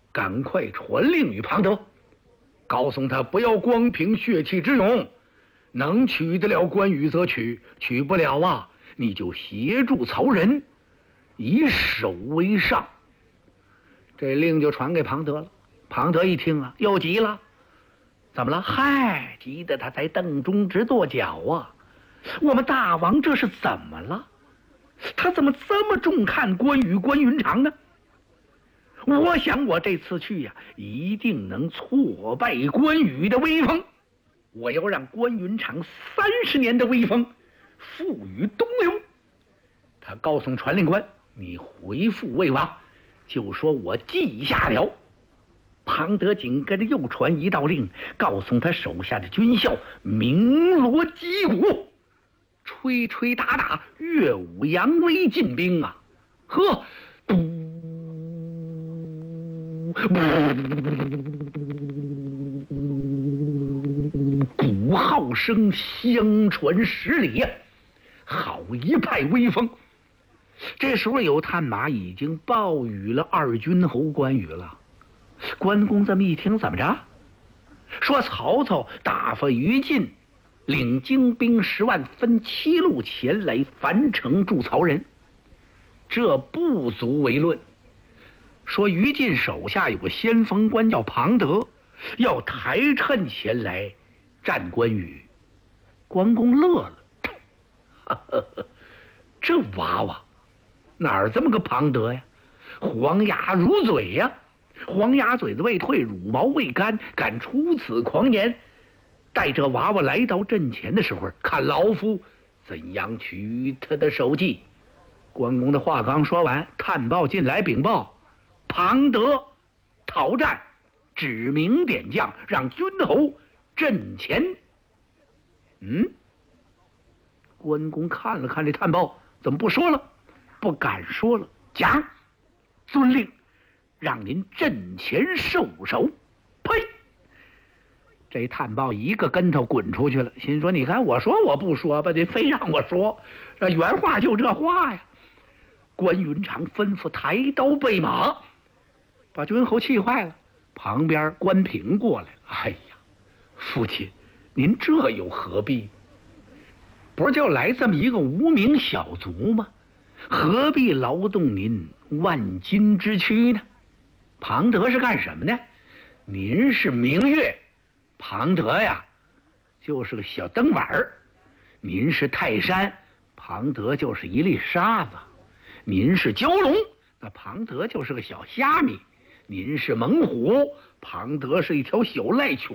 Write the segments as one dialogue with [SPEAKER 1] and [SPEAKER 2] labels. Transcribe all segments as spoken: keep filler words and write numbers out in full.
[SPEAKER 1] 赶快传令于庞德，告诉他不要光凭血气之勇，能取得了关羽则取，取不了啊，你就协助曹仁，以守为上。这令就传给庞德了。庞德一听啊，又急了，怎么了？嗨，急得他在凳中直跺脚啊！我们大王这是怎么了？他怎么这么重看关羽、关云长呢？我想我这次去呀、啊，一定能挫败关羽的威风。我要让关云长三十年的威风赋予东流。他告诉传令官，你回复魏王，就说我记下了。庞德紧跟着又传一道令，告诉他手下的军校鸣锣击鼓，吹吹打打，乐舞扬威进兵啊！呵，鼓号声相传十里，好一派威风。这时候有探马已经报与了二军侯关羽了。关公这么一听，怎么着？说曹操打发于禁领精兵十万，分七路前来樊城助曹仁，这不足为论。说于禁手下有个先锋官叫庞德，要抬趁前来战关羽。关公乐了，呵呵呵，这娃娃哪儿这么个庞德呀？黄牙如嘴呀！黄牙嘴子未退，乳毛未干，敢出此狂言。待这娃娃来到阵前的时候，看老夫怎样取他的首级。关公的话刚说完，探报进来禀报，庞德讨战，指名点将，让军侯阵前。嗯，关公看了看这探报，怎么不说了？不敢说了。讲，遵令，让您阵前受首。呸！这探报一个跟头滚出去了，心说：你看我说我不说吧，这非让我说，这原话就这话呀。关云长吩咐抬刀备马，把军侯气坏了。旁边关平过来了，哎呀，父亲，您这又何必？不是就来这么一个无名小卒吗？何必劳动您万金之躯呢？庞德是干什么的？您是明月，庞德呀就是个小灯碗儿；您是泰山，庞德就是一粒沙子；您是蛟龙，那庞德就是个小虾米；您是猛虎，庞德是一条小赖犬；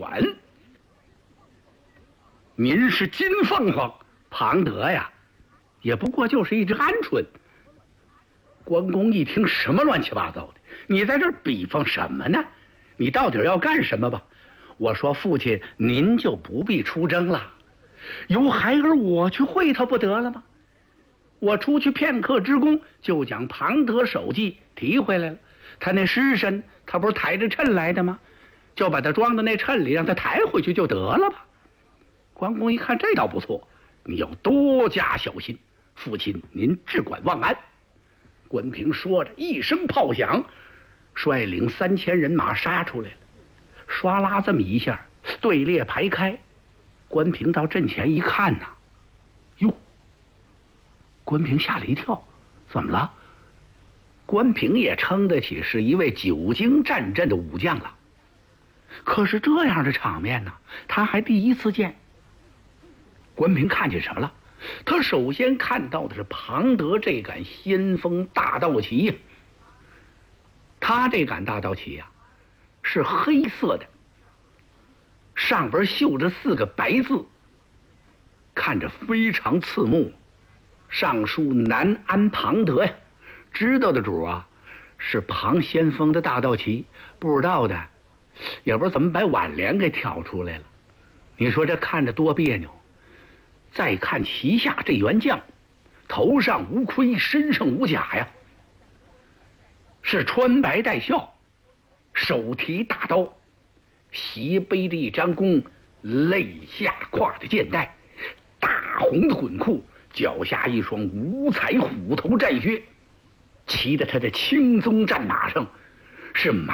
[SPEAKER 1] 您是金凤凰，庞德呀也不过就是一只鹌鹑。关公一听，什么乱七八糟的？你在这儿比方什么呢？你到底要干什么吧？我说父亲，您就不必出征了，由孩儿我去会他不得了吗？我出去片刻之功，就将庞德首级提回来了。他那尸身，他不是抬着秤来的吗？就把他装到那秤里，让他抬回去就得了吧。关公一看，这倒不错，你要多加小心。父亲您只管万安。关平说着，一声炮响，率领三千人马杀出来了。唰啦这么一下，队列排开。关平到阵前一看呐、啊，哟！关平吓了一跳，怎么了？关平也称得起是一位久经战阵的武将了，可是这样的场面呢，他还第一次见。关平看见什么了？他首先看到的是庞德这杆先锋大道旗呀，他这杆大道旗呀是黑色的，上边绣着四个白字，看着非常刺目，上书南安庞德呀。知道的主啊是庞先锋的大道旗，不知道的也不知道怎么把挽联给挑出来了。你说这看着多别扭。再看旗下这员将，头上无盔，身上无甲呀，是穿白带孝，手提大刀，斜背着一张弓，肋下挎着箭袋，大红的滚裤，脚下一双五彩虎头战靴，骑在他的青鬃战马上，是马